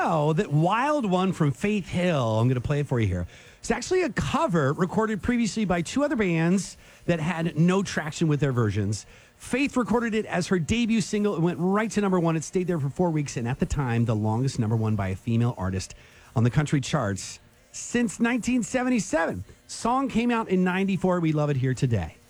know that Wild One from Faith Hill, I'm going to play it for you here. It's actually a cover recorded previously by two other bands that had no traction with their versions. Faith recorded it as her debut single. It went right to number one. It stayed there for 4 weeks, and at the time, the longest number one by a female artist on the country charts since 1977. Song came out in 94. We love it here today.